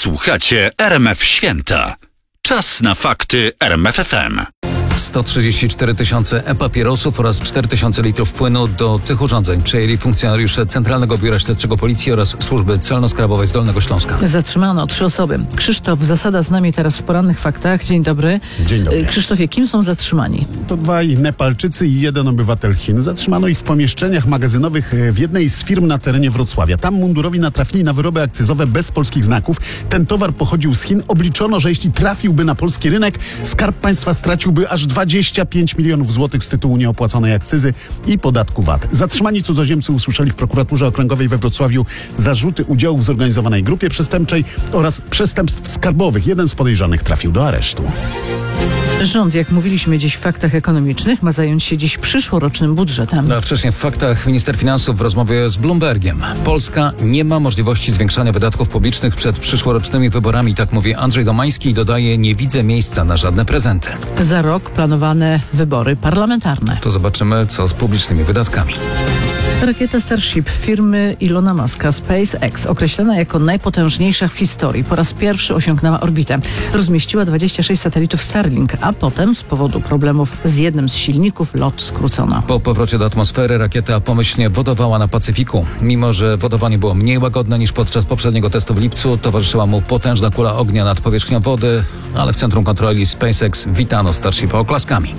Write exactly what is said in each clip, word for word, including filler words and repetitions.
Słuchacie R M F Święta. Czas na fakty R M F F M. sto trzydzieści cztery tysiące e-papierosów oraz cztery tysiące litrów płynu do tych urządzeń przejęli funkcjonariusze Centralnego Biura Śledczego Policji oraz Służby Celno-Skarbowej z Dolnego Śląska. Zatrzymano trzy osoby. Krzysztof Zasada z nami teraz w porannych faktach. Dzień dobry. Dzień dobry. Krzysztofie, kim są zatrzymani? To dwaj Nepalczycy i jeden obywatel Chin. Zatrzymano ich w pomieszczeniach magazynowych w jednej z firm na terenie Wrocławia. Tam mundurowi natrafili na wyroby akcyzowe bez polskich znaków. Ten towar pochodził z Chin. Obliczono, że jeśli trafiłby na polski rynek, Skarb Państwa straciłby aż dwadzieścia pięć milionów złotych z tytułu nieopłaconej akcyzy i podatku V A T. Zatrzymani cudzoziemcy usłyszeli w prokuraturze okręgowej we Wrocławiu zarzuty udziału w zorganizowanej grupie przestępczej oraz przestępstw skarbowych. Jeden z podejrzanych trafił do aresztu. Rząd, jak mówiliśmy dziś w faktach ekonomicznych, ma zająć się dziś przyszłorocznym budżetem. A wcześniej w faktach minister finansów w rozmowie z Bloombergiem. Polska nie ma możliwości zwiększania wydatków publicznych przed przyszłorocznymi wyborami, tak mówi Andrzej Domański i dodaje: nie widzę miejsca na żadne prezenty. Za rok planowane wybory parlamentarne. To zobaczymy, co z publicznymi wydatkami. Rakieta Starship firmy Ilona Muska SpaceX, określona jako najpotężniejsza w historii, po raz pierwszy osiągnęła orbitę. Rozmieściła dwadzieścia sześć satelitów Starlink, a potem z powodu problemów z jednym z silników lot skrócono. Po powrocie do atmosfery rakieta pomyślnie wodowała na Pacyfiku. Mimo że wodowanie było mniej łagodne niż podczas poprzedniego testu w lipcu, towarzyszyła mu potężna kula ognia nad powierzchnią wody, ale w centrum kontroli SpaceX witano Starshipa oklaskami.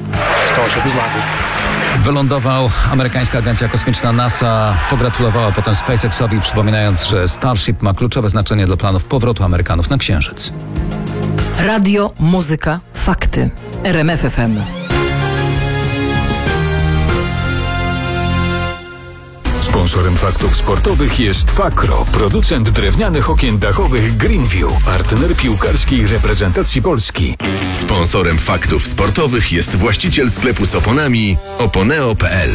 Wylądował. Amerykańska agencja kosmiczna NASA pogratulowała potem SpaceXowi, przypominając, że Starship ma kluczowe znaczenie dla planów powrotu Amerykanów na Księżyc. Radio, muzyka, fakty. R M F F M. Sponsorem faktów sportowych jest Fakro, producent drewnianych okien dachowych Greenview, partner piłkarskiej reprezentacji Polski. Sponsorem faktów sportowych jest właściciel sklepu z oponami oponeo kropka p l.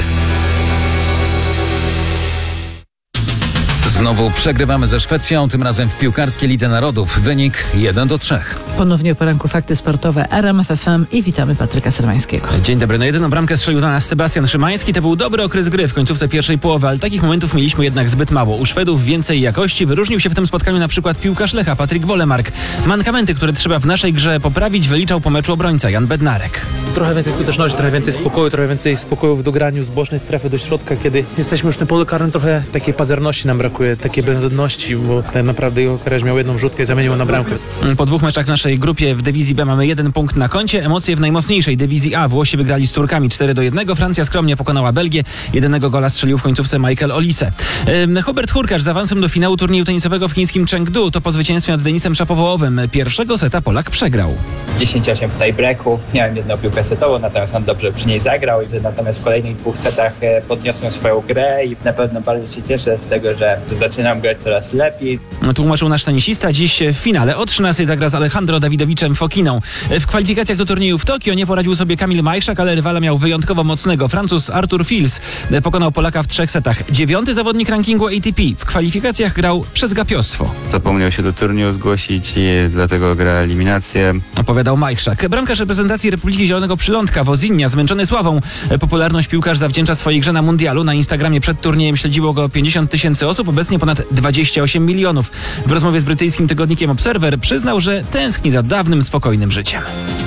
Znowu przegrywamy ze Szwecją, tym razem w piłkarskiej Lidze Narodów. Wynik jeden do trzech. Ponownie o poranku fakty sportowe R M F F M i witamy Patryka Serwańskiego. Dzień dobry. No jedyną bramkę strzelił dla nas Sebastian Szymański. To był dobry okres gry w końcówce pierwszej połowy, ale takich momentów mieliśmy jednak zbyt mało. U Szwedów więcej jakości. Wyróżnił się w tym spotkaniu na przykład piłkarz Lecha Patryk Wolemark. Mankamenty, które trzeba w naszej grze poprawić, wyliczał po meczu obrońca Jan Bednarek. Trochę więcej skuteczności, trochę więcej spokoju, trochę więcej spokoju w dograniu z bocznej strefy do środka, kiedy jesteśmy już w tym polu karnym, trochę takiej pazerności nam brakuje, takiej bezwzględności, bo tak naprawdę jego karierz miał jedną wrzutkę i zamienił na bramkę. Po dwóch meczach w naszej grupie w dywizji B mamy jeden punkt na koncie. Emocje w najmocniejszej dywizji A. Włosi wygrali z Turkami cztery do jednego. Francja skromnie pokonała Belgię. Jedynego gola strzelił w końcówce Michael Olise. Ym, Hubert Hurkacz z awansem do finału turnieju tenisowego w chińskim Chengdu. To po zwycięstwie nad Denisem Szapowołowym. Pierwszego seta Polak przegrał. dziesięć osiem w tiebreaku. Miałem jedną piłkę setową, natomiast on dobrze przy niej zagrał. Natomiast w kolejnych dwóch setach podniosłem swoją grę i na pewno bardzo się cieszę z tego, że zaczynam grać coraz lepiej. Tłumaczył nasz tenisista. Dziś w finale o trzynastej zagra z Alejandro Dawidowiczem Fokiną. W kwalifikacjach do turnieju w Tokio nie poradził sobie Kamil Majszak, ale rywala miał wyjątkowo mocnego. Francuz Artur Fils pokonał Polaka w trzech setach. Dziewiąty zawodnik rankingu A T P. W kwalifikacjach grał przez gapiostwo. Zapomniał się do turnieju zgłosić i dlatego gra eliminację. Opowiadał Majszak. Bramkarz reprezentacji Republiki Zielonego Przylądka Wozinnia, zmęczony sławą. Popularność piłkarz zawdzięcza swojej grze na mundialu. Na Instagramie przed turniejem śledziło go pięćdziesiąt tysięcy osób, obecnie ponad dwadzieścia osiem milionów. W rozmowie z brytyjskim tygodnikiem Observer przyznał, że tęskni za dawnym, spokojnym życiem.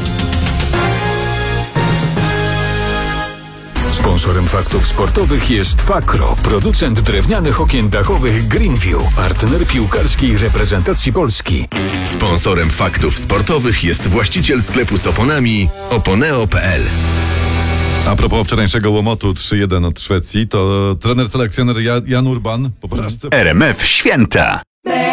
Sponsorem faktów sportowych jest Fakro, producent drewnianych okien dachowych Greenview, partner piłkarskiej reprezentacji Polski. Sponsorem faktów sportowych jest właściciel sklepu z oponami oponeo kropka p l. A propos wczorajszego łomotu trzy jeden od Szwecji, to trener selekcjoner Jan Urban po porażce R M F Święta.